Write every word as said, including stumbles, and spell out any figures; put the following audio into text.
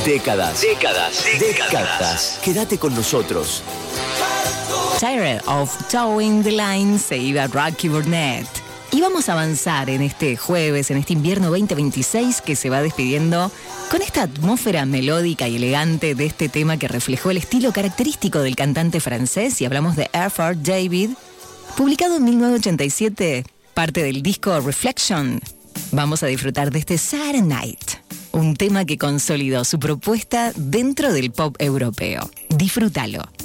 Décadas. Décadas. Décadas. Décadas. Quédate con nosotros. Tired of Towing the Line se iba Rocky Burnett. Y vamos a avanzar en este jueves, en este invierno veinte veintiséis que se va despidiendo con esta atmósfera melódica y elegante de este tema que reflejó el estilo característico del cantante francés, y hablamos de Airford David, publicado en mil novecientos ochenta y siete, parte del disco Reflection. Vamos a disfrutar de este Saturday Night, un tema que consolidó su propuesta dentro del pop europeo. Disfrútalo.